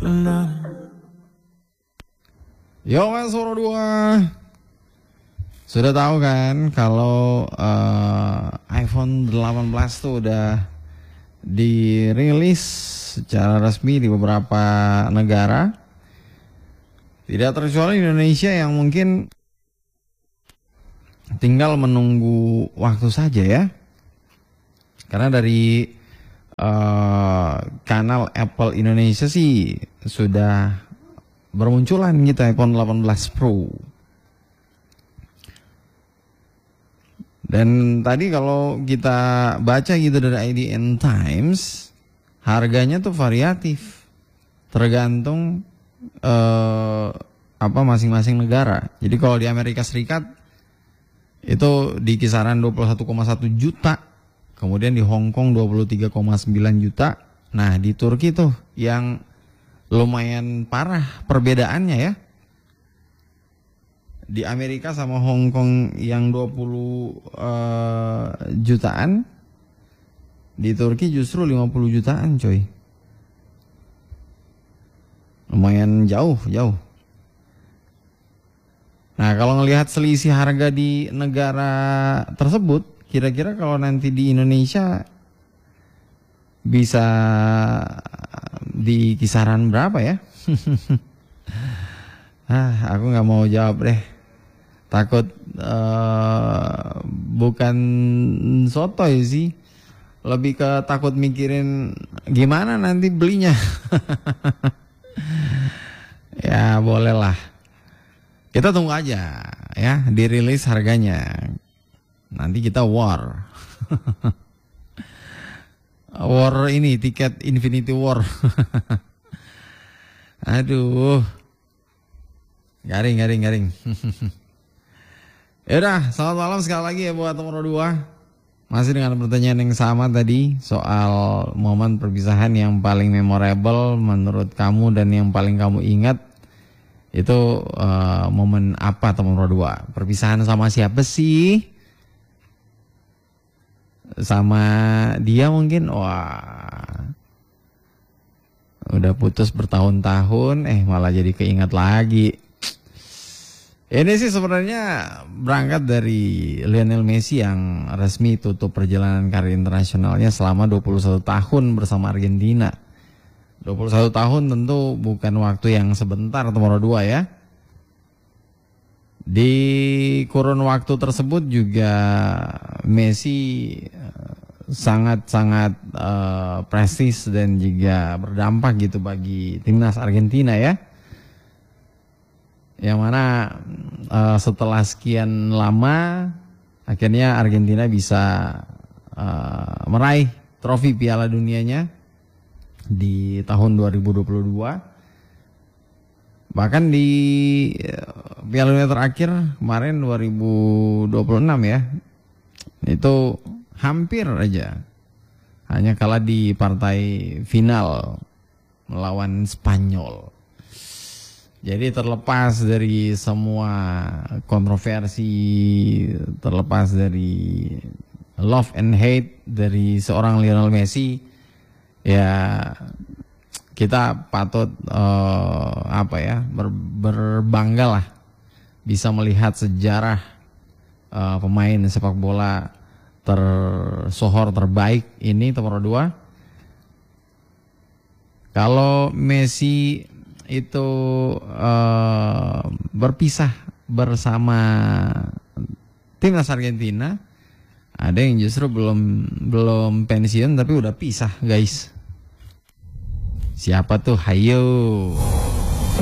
Yo Mas Soro 2. Sudah tahu kan kalau iPhone 18 tuh udah dirilis secara resmi di beberapa negara. Tidak terkecuali Indonesia yang mungkin tinggal menunggu waktu saja ya. Karena dari kanal Apple Indonesia sih sudah bermunculan gitu iPhone 18 Pro. Dan tadi kalau kita baca gitu dari IDN Times, harganya tuh variatif, tergantung masing-masing negara. Jadi kalau di Amerika Serikat itu di kisaran 21,1 juta, kemudian di Hong Kong 23,9 juta. Nah di Turki tuh yang lumayan parah perbedaannya ya. Di Amerika sama Hong Kong yang 20 jutaan, di Turki justru 50 jutaan coy. Lumayan jauh. Nah kalau ngelihat selisih harga di negara tersebut, kira-kira kalau nanti di Indonesia bisa di kisaran berapa ya? Aku nggak mau jawab deh. Takut bukan sotoy sih, lebih ke takut mikirin gimana nanti belinya. Ya bolehlah, kita tunggu aja ya dirilis harganya. Nanti kita war. War ini tiket Infinity War. Aduh, garing. Yaudah, selamat malam sekali lagi ya buat nomor 2. Masih dengan pertanyaan yang sama tadi soal momen perpisahan yang paling memorable menurut kamu dan yang paling kamu ingat itu momen apa nomor 2? Perpisahan sama siapa sih? Sama dia mungkin? Wah, udah putus bertahun-tahun malah jadi keingat lagi. Ini sih sebenarnya berangkat dari Lionel Messi yang resmi tutup perjalanan karir internasionalnya selama 21 tahun bersama Argentina. 21 tahun tentu bukan waktu yang sebentar nomor 2 ya. Di kurun waktu tersebut juga Messi sangat-sangat prestis dan juga berdampak gitu bagi timnas Argentina ya. Yang mana setelah sekian lama akhirnya Argentina bisa meraih trofi Piala Dunianya di tahun 2022. Bahkan di Piala Dunia terakhir kemarin 2026 ya, itu hampir aja hanya kalah di partai final melawan Spanyol. Jadi terlepas dari semua kontroversi, terlepas dari love and hate dari seorang Lionel Messi, ya kita patut berbangga lah bisa melihat sejarah pemain sepak bola tersohor terbaik ini nomor 2. Kalau Messi itu berpisah bersama timnas Argentina, ada yang justru belum pensiun tapi udah pisah guys. Siapa tuh? Hayo.